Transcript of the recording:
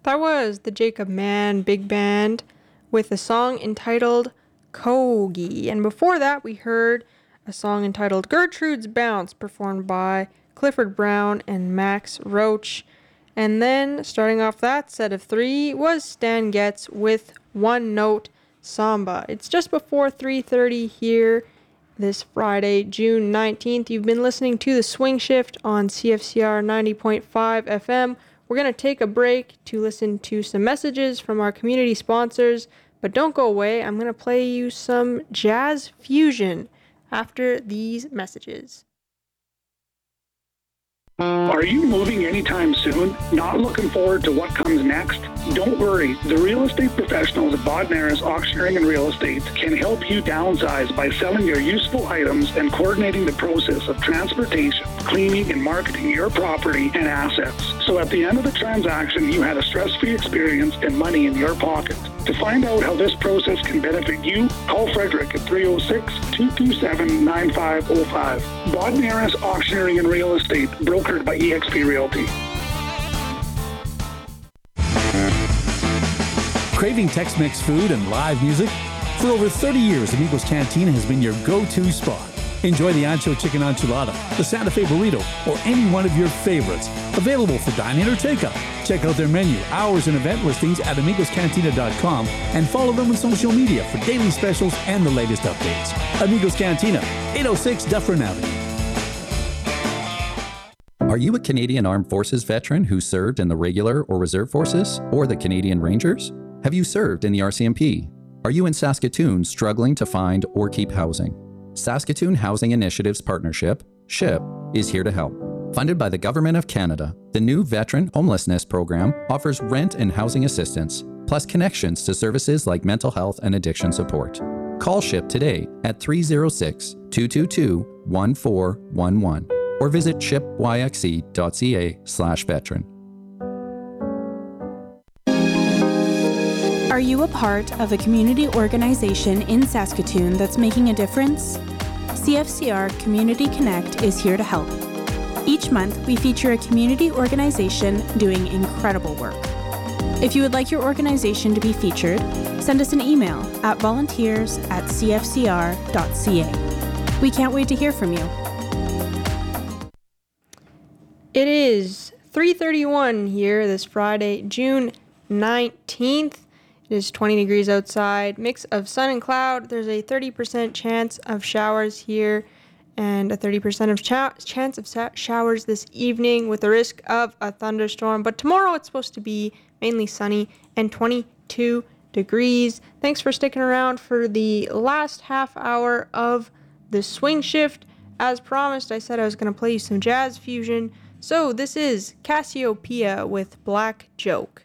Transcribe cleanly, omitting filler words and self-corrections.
That was the Jacob Mann Big Band with a song entitled Kogi. And before that, we heard a song entitled Gertrude's Bounce, performed by Clifford Brown and Max Roach. And then, starting off that set of three, was Stan Getz with One Note Samba. It's just before 3:30 here this Friday, June 19th. You've been listening to The Swing Shift on CFCR 90.5 FM. We're going to take a break to listen to some messages from our community sponsors, but don't go away. I'm going to play you some jazz fusion after these messages. Are you moving anytime soon? Not looking forward to what comes next? Don't worry. The real estate professionals at Bodnaris Auctioneering and Real Estate can help you downsize by selling your useful items and coordinating the process of transportation, cleaning, and marketing your property and assets. So at the end of the transaction, you had a stress-free experience and money in your pocket. To find out how this process can benefit you, call Frederick at 306-227-9505. Bodnaris Auctioneering and Real Estate, brokered by eXp Realty. Craving Tex-Mex food and live music? For over 30 years, Amigos Cantina has been your go-to spot. Enjoy the Ancho Chicken Enchilada, the Santa Fe Burrito, or any one of your favorites. Available for dine-in or takeout. Check out their menu, hours, and event listings at amigoscantina.com and follow them on social media for daily specials and the latest updates. Amigos Cantina, 806 Dufferin Avenue. Are you a Canadian Armed Forces veteran who served in the regular or reserve forces or the Canadian Rangers? Have you served in the RCMP? Are you in Saskatoon struggling to find or keep housing? Saskatoon Housing Initiatives Partnership, SHIP, is here to help. Funded by the Government of Canada, the new Veteran Homelessness Program offers rent and housing assistance, plus connections to services like mental health and addiction support. Call SHIP today at 306-222-1411 or visit shipyxe.ca/veteran. Are you a part of a community organization in Saskatoon that's making a difference? CFCR Community Connect is here to help. Each month, we feature a community organization doing incredible work. If you would like your organization to be featured, send us an email at volunteers@cfcr.ca. We can't wait to hear from you. It is 3:31 here this Friday, June 19th. It is 20 degrees outside, mix of sun and cloud. There's a 30% chance of showers here and a 30% of chance of showers this evening with the risk of a thunderstorm. But tomorrow it's supposed to be mainly sunny and 22 degrees. Thanks for sticking around for the last half hour of the Swing Shift. As promised, I said I was going to play you some jazz fusion. So this is Cassiopeia with Black Joke.